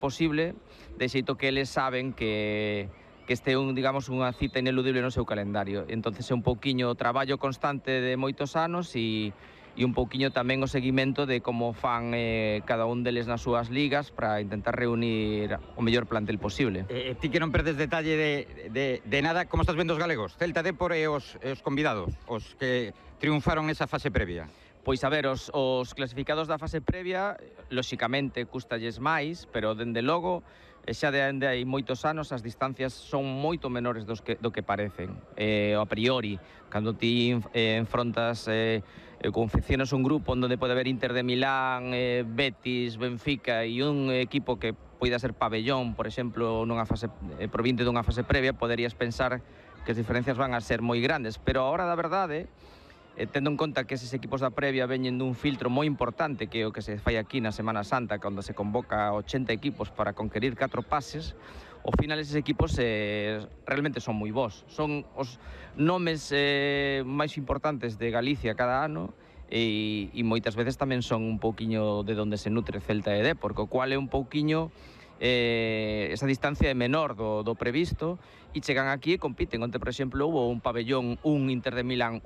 posible, de xeito que eles saben que este é digamos, unha cita ineludible no seu calendario. Entonces é un pouquiño o traballo constante de moitos anos e un pouquiño tamén o seguimento de como fan cada un deles nas súas ligas para intentar reunir o mellor plantel posible. Ti que non perdes detalle de nada, como estás vendo os galegos? Celta, Dépor e os convidados, os que triunfaron nesa fase previa. Pois a ver, os clasificados da fase previa, lóxicamente, custalles máis, pero dende logo, xa de hai moitos anos, as distancias son moito menores do que parecen. A priori, cando ti enfrontas, confeccionas un grupo onde pode haber Inter de Milán, Betis, Benfica e un equipo que poida ser Pabellón, por exemplo, nunha fase provinte dunha fase previa, poderías pensar que as diferencias van a ser moi grandes, pero a hora da verdade, tendo en conta que eses equipos da previa veñen dun filtro moi importante que é o que se fai aquí na Semana Santa, cando se convoca 80 equipos para conquerir 4 pases, ao final eses equipos realmente son moi bons. Son os nomes máis importantes de Galicia cada ano e moitas veces tamén son un pouquiño de onde se nutre Celta e Dépor, co cual é un pouquiño esa distancia é menor do previsto e chegan aquí e compiten. Onte, por exemplo, houve un Pabellón, un Inter de Milán,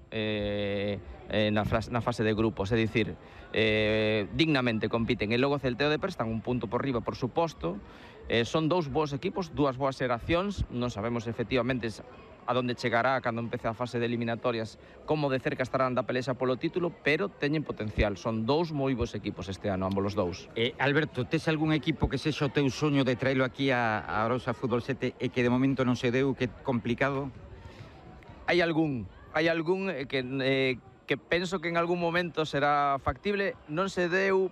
na fase de grupos, é dicir, dignamente compiten. E logo Celta e Dépor están un punto por riba, por suposto. Son dous bons equipos, dúas boas xeracións, non sabemos efectivamente a donde chegará cando empece a fase de eliminatorias, como de cerca estarán da pelexa polo título, pero teñen potencial. Son dous moi bons equipos este ano, ambos os dous. Alberto, tes algún equipo que sexa o teu soño de traelo aquí a Arosa Fútbol 7 e que de momento non se deu, que é complicado? Hai algún que penso que en algún momento será factible. Non se deu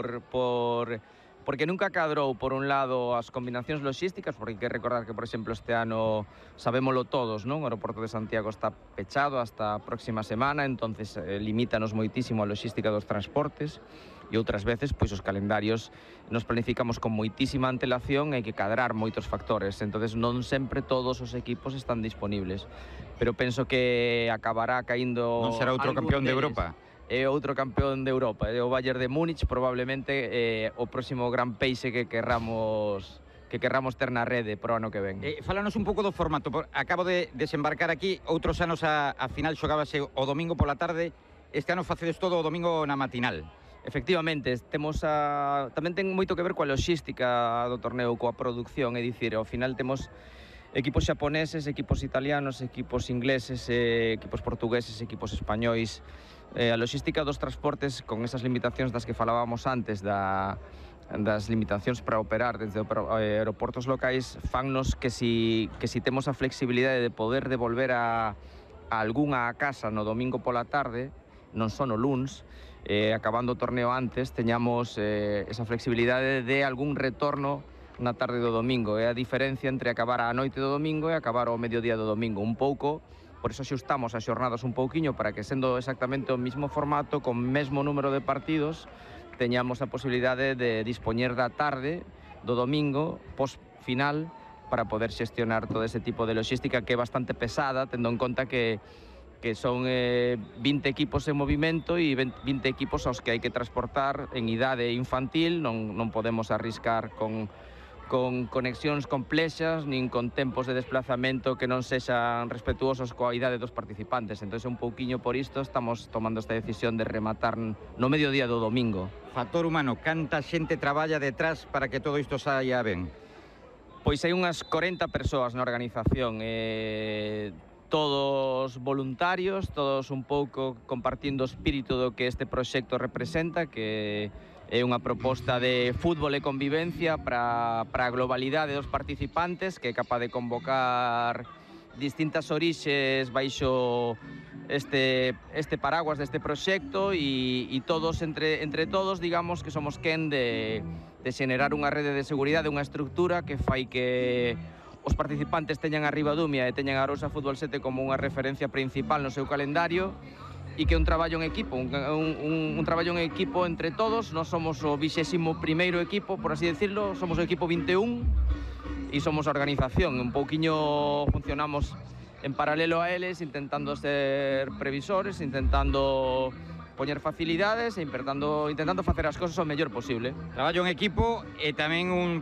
porque nunca cadrou, por un lado, as combinacións logísticas, porque hai que recordar que, por exemplo, este ano, sabémolo todos, non? O aeroporto de Santiago está pechado hasta a próxima semana, entonces limítanos moitísimo a logística dos transportes, e outras veces, pois os calendarios nos planificamos con moitísima antelación e hai que cadrar moitos factores, entonces non sempre todos os equipos están disponibles, pero penso que acabará caindo... Non será outro campeón de Europa? É outro campeón de Europa, é o Bayern de Múnich, probablemente o próximo gran peixe que querramos ter na rede pro ano que ven. Fálanos un pouco do formato. Acabo de desembarcar aquí, outros anos a final xogábase o domingo pola tarde, este ano facedes todo o domingo na matinal. Efectivamente, tamén ten moito que ver coa logística do torneo, coa produción, é dicir, ao final temos equipos xaponeses, equipos italianos, equipos ingleses, equipos portugueses, equipos españois. A logística dos transportes, con esas limitacións das que falábamos antes, das limitacións para operar desde aeroportos locais, fannos que si temos a flexibilidade de poder devolver a algunha a casa no domingo pola tarde, non só no luns, acabando o torneo antes, teñamos esa flexibilidade de algún retorno na tarde do domingo. É a diferencia entre acabar a noite do domingo e acabar ao mediodía do domingo. Un pouco, por iso xustamos as xornadas un pouquiño para que, sendo exactamente o mismo formato, con mesmo número de partidos, teñamos a posibilidade de dispoñer da tarde do domingo, post-final, para poder xestionar todo ese tipo de logística que é bastante pesada, tendo en conta que son 20 equipos en movimento e 20 equipos aos que hai que transportar en idade infantil. Non podemos arriscar con conexións complexas, nin con tempos de desplazamento que non sexan respetuosos coa idade dos participantes. Entón, un pouquiño por isto estamos tomando esta decisión de rematar no mediodía do domingo. Factor humano, canta xente traballa detrás para que todo isto saia ben? Pois hai unhas 40 persoas na organización, todos voluntarios, todos un pouco compartindo o espírito do que este proxecto representa, que é unha proposta de fútbol e convivencia para a globalidade dos participantes, que é capaz de convocar distintas orixes baixo este paraguas deste proxecto e todos, entre todos, digamos que somos quen de xenerar unha rede de seguridade, unha estructura que fai que os participantes teñan a Ribadumia e teñan a Arosa Fútbol 7 como unha referencia principal no seu calendario e que é un traballo en equipo, un traballo en equipo entre todos. Nós somos o 21º equipo, por así decirlo, somos o equipo 21 e somos a organización. Un pouquiño funcionamos en paralelo a eles, intentando ser previsores, intentando poñer facilidades e intentando facer as cosas o mellor posible. Traballo en equipo e tamén un